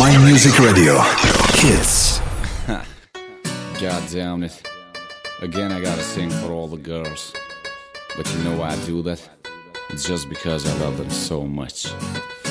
My Music Radio. Hits. God damn it. Again I gotta sing for all the girls. But you know why I do that? It's just because I love them so much.